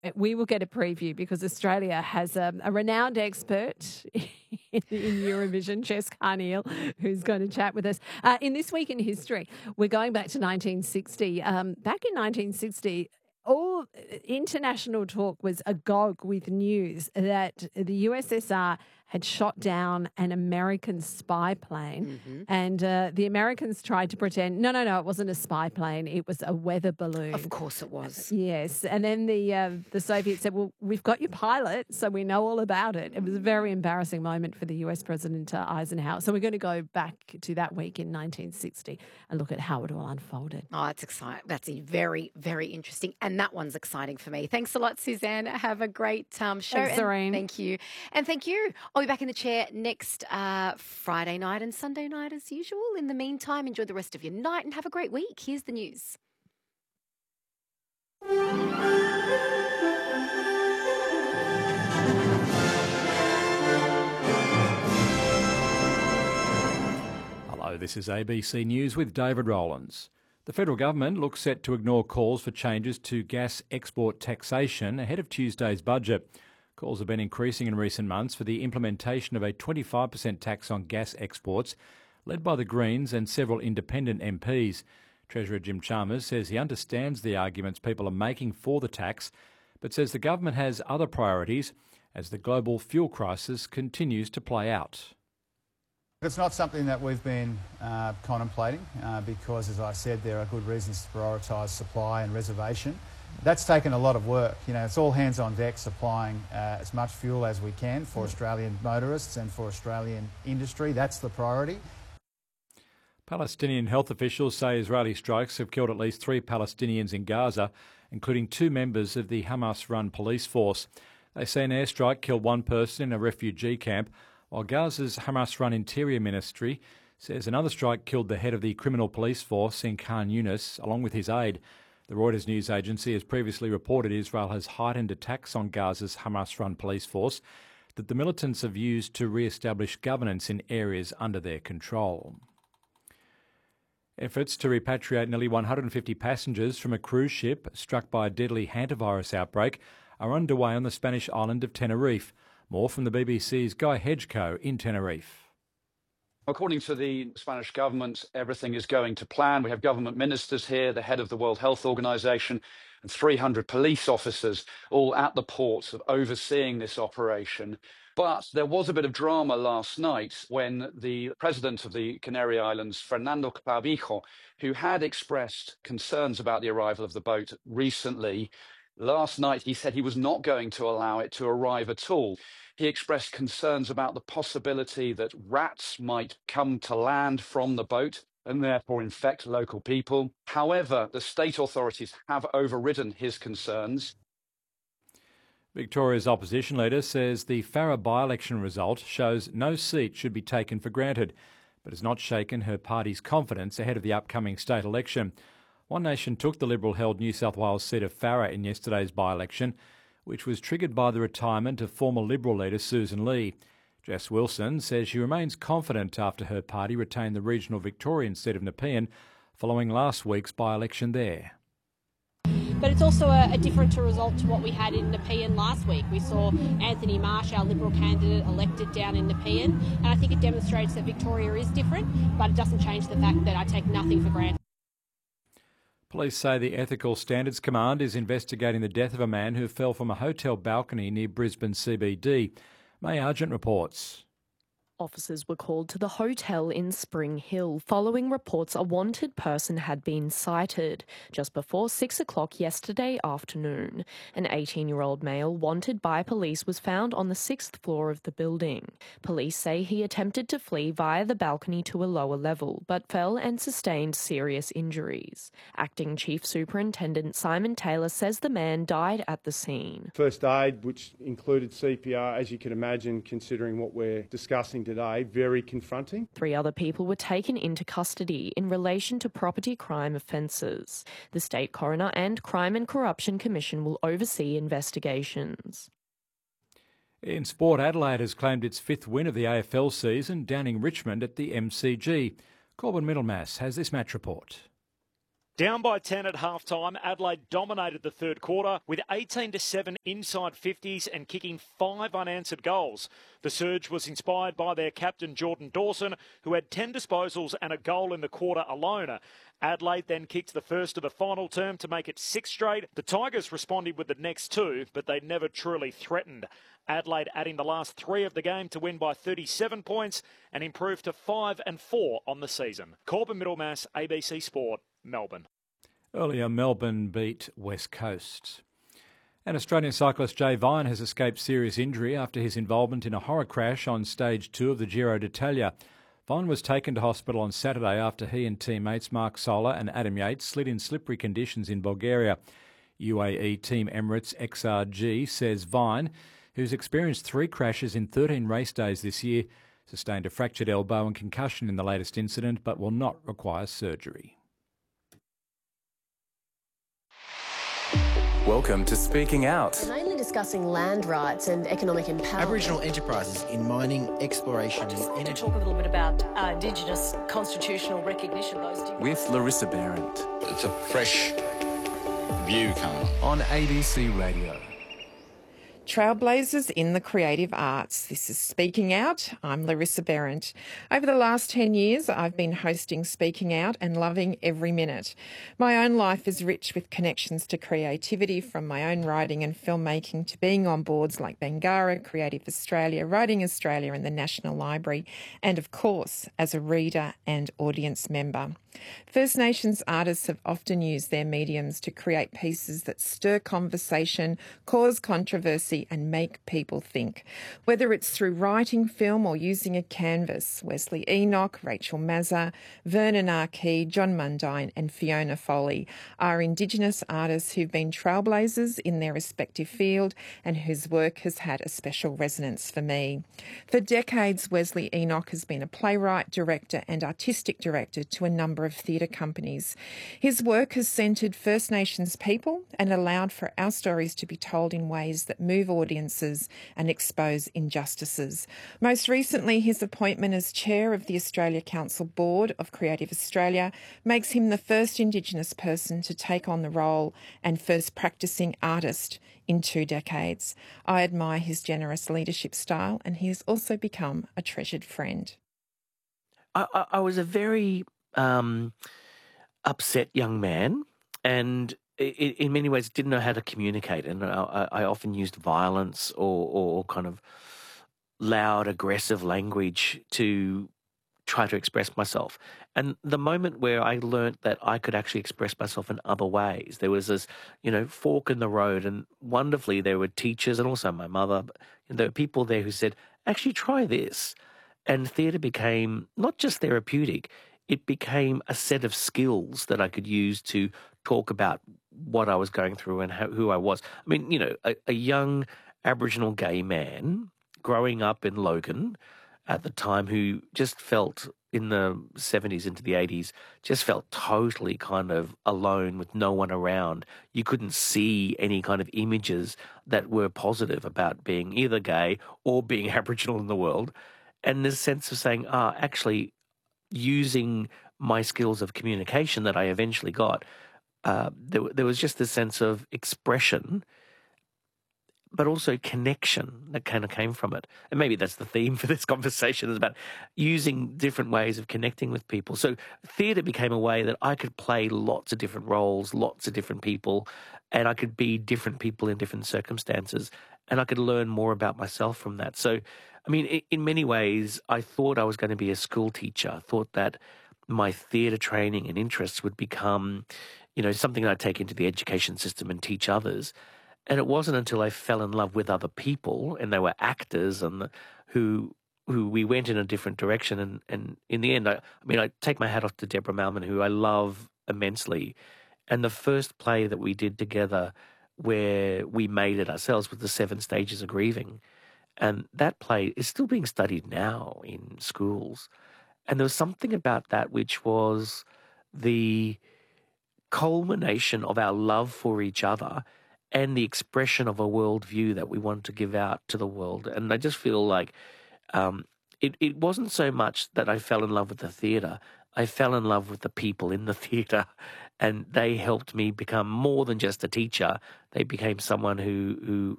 we will get a preview because Australia has a renowned expert in Eurovision, Jess Carneal, who's going to chat with us. In This Week in History, we're going back to 1960. Back in 1960, all international talk was agog with news that the USSR had shot down an American spy plane. And the Americans tried to pretend, no, it wasn't a spy plane. It was a weather balloon. Of course it was. Yes. And then the Soviets said, well, we've got your pilot, so we know all about it. It was a very embarrassing moment for the US President Eisenhower. So we're going to go back to that week in 1960 and look at how it all unfolded. Oh, that's exciting. That's very, very interesting. And that one's exciting for me. Thanks a lot, Suzanne. Have a great show. Thanks, Serene. Thank you. And thank you. I'll be back in the chair next Friday night and Sunday night as usual. In the meantime, enjoy the rest of your night and have a great week. Here's the news. Hello, this is ABC News with David Rowlands. The federal government looks set to ignore calls for changes to gas export taxation ahead of Tuesday's budget. Calls have been increasing in recent months for the implementation of a 25% tax on gas exports, led by the Greens and several independent MPs. Treasurer Jim Chalmers says he understands the arguments people are making for the tax, but says the government has other priorities as the global fuel crisis continues to play out. It's not something that we've been contemplating because, as I said, there are good reasons to prioritise supply and reservation. That's taken a lot of work. You know, it's all hands on deck supplying as much fuel as we can for Australian motorists and for Australian industry. That's the priority. Palestinian health officials say Israeli strikes have killed at least 3 Palestinians in Gaza, including 2 members of the Hamas-run police force. They say an airstrike killed 1 person in a refugee camp, while Gaza's Hamas-run Interior Ministry says another strike killed the head of the criminal police force in Khan Yunis, along with his aide. The Reuters news agency has previously reported Israel has heightened attacks on Gaza's Hamas-run police force that the militants have used to re-establish governance in areas under their control. Efforts to repatriate nearly 150 passengers from a cruise ship struck by a deadly hantavirus outbreak are underway on the Spanish island of Tenerife. More from the BBC's Guy Hedgecoe in Tenerife. According to the Spanish government, everything is going to plan. We have government ministers here, the head of the World Health Organization, and 300 police officers all at the port overseeing this operation. But there was a bit of drama last night when the president of the Canary Islands, Fernando Clavijo, who had expressed concerns about the arrival of the boat recently, last night he said he was not going to allow it to arrive at all. He expressed concerns about the possibility that rats might come to land from the boat and therefore infect local people. However, the state authorities have overridden his concerns. Victoria's opposition leader says the Farrer by-election result shows no seat should be taken for granted, but has not shaken her party's confidence ahead of the upcoming state election. One Nation took the Liberal-held New South Wales seat of Farrer in yesterday's by-election, which was triggered by the retirement of former Liberal leader Susan Lee. Jess Wilson says she remains confident after her party retained the regional Victorian seat of Nepean following last week's by-election there. But it's also a different result to what we had in Nepean last week. We saw Anthony Marsh, our Liberal candidate, elected down in Nepean, and I think it demonstrates that Victoria is different, but it doesn't change the fact that I take nothing for granted. Police say the Ethical Standards Command is investigating the death of a man who fell from a hotel balcony near Brisbane CBD. May Argent reports. Officers were called to the hotel in Spring Hill following reports a wanted person had been sighted just before 6 o'clock yesterday afternoon. An 18-year-old male wanted by police was found on the 6th floor of the building. Police say he attempted to flee via the balcony to a lower level but fell and sustained serious injuries. Acting Chief Superintendent Simon Taylor says the man died at the scene. First aid, which included CPR, as you can imagine, considering what we're discussing today, very confronting. 3 other people were taken into custody in relation to property crime offences. The State Coroner and Crime and Corruption Commission will oversee investigations. In sport, Adelaide has claimed its 5th win of the AFL season, downing Richmond at the MCG. Corbin Middlemass has this match report. Down by 10 at half-time, Adelaide dominated the third quarter with 18-7 inside 50s and kicking 5 unanswered goals. The surge was inspired by their captain Jordan Dawson, who had 10 disposals and a goal in the quarter alone. Adelaide then kicked the first of the final term to make it 6 straight. The Tigers responded with the next 2, but they never truly threatened. Adelaide adding the last 3 of the game to win by 37 points and improve to 5-4 on the season. Corbin Middlemass, ABC Sport, Melbourne. Earlier, Melbourne beat West Coast. And Australian cyclist Jay Vine has escaped serious injury after his involvement in a horror crash on stage 2 of the Giro d'Italia. Vine was taken to hospital on Saturday after he and teammates Mark Soler and Adam Yates slid in slippery conditions in Bulgaria. UAE Team Emirates XRG says Vine, who's experienced 3 crashes in 13 race days this year, sustained a fractured elbow and concussion in the latest incident but will not require surgery. Welcome to Speaking Out. We're mainly discussing land rights and economic empowerment. Aboriginal enterprises in mining, exploration and energy. To talk a little bit about Indigenous constitutional recognition. With Larissa Behrendt. It's a fresh view coming on ABC Radio. Trailblazers in the creative arts. This is Speaking Out. I'm Larissa Behrendt. Over the last 10 years, I've been hosting Speaking Out and loving every minute. My own life is rich with connections to creativity, from my own writing and filmmaking to being on boards like Bangarra, Creative Australia, Writing Australia and the National Library, and of course, as a reader and audience member. First Nations artists have often used their mediums to create pieces that stir conversation, cause controversy and make people think. Whether it's through writing, film or using a canvas, Wesley Enoch, Rachel Mazza, Vernon Arkey, John Mundine and Fiona Foley are Indigenous artists who've been trailblazers in their respective field and whose work has had a special resonance for me. For decades, Wesley Enoch has been a playwright, director and artistic director to a number of theatre companies. His work has centred First Nations people and allowed for our stories to be told in ways that move audiences and expose injustices. Most recently, his appointment as chair of the Australia Council Board of Creative Australia makes him the first Indigenous person to take on the role and first practising artist in 2 decades. I admire his generous leadership style and he has also become a treasured friend. I was a very upset young man and in many ways didn't know how to communicate, and I often used violence or kind of loud, aggressive language to try to express myself. And the moment where I learnt that I could actually express myself in other ways, there was this, fork in the road, and wonderfully there were teachers and also my mother, there were people there who said, actually try this. And theatre became not just therapeutic, it became a set of skills that I could use to talk about what I was going through and who I was. I mean, a young Aboriginal gay man growing up in Logan at the time who just felt in the 70s into the 80s, just felt totally kind of alone with no one around. You couldn't see any kind of images that were positive about being either gay or being Aboriginal in the world. And this sense of saying, actually using my skills of communication that I eventually got, there was just this sense of expression, but also connection that kind of came from it. And maybe that's the theme for this conversation, is about using different ways of connecting with people. So theatre became a way that I could play lots of different roles, lots of different people, and I could be different people in different circumstances, and I could learn more about myself from that. So, I mean, in many ways, I thought I was going to be a school teacher. I thought that my theatre training and interests would become, something I'd take into the education system and teach others. And it wasn't until I fell in love with other people, and they were actors, and who we went in a different direction. And in the end, I take my hat off to Deborah Malman, who I love immensely. And the first play that we did together where we made it ourselves was The 7 Stages of Grieving. And that play is still being studied now in schools. And there was something about that which was the culmination of our love for each other and the expression of a worldview that we wanted to give out to the world. And I just feel like it wasn't so much that I fell in love with the theatre. I fell in love with the people in the theatre and they helped me become more than just a teacher. They became someone who